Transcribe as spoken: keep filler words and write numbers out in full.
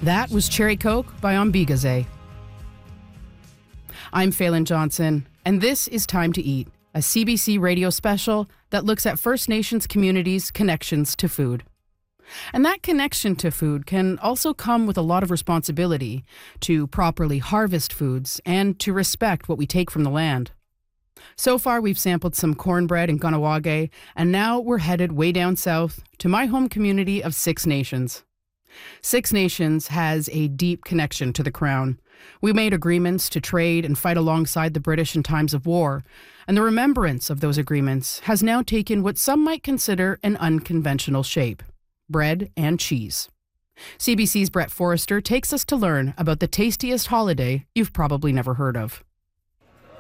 That was Cherry Coke by Ombigaze. I'm Phelan Johnson, and this is Time to Eat, a C B C radio special that looks at First Nations communities' connections to food. And that connection to food can also come with a lot of responsibility to properly harvest foods and to respect what we take from the land. So far, we've sampled some cornbread in Kahnawake, and now we're headed way down south to my home community of Six Nations. Six Nations has a deep connection to the Crown. We made agreements to trade and fight alongside the British in times of war, and the remembrance of those agreements has now taken what some might consider an unconventional shape: bread and cheese. C B C's Brett Forrester takes us to learn about the tastiest holiday you've probably never heard of.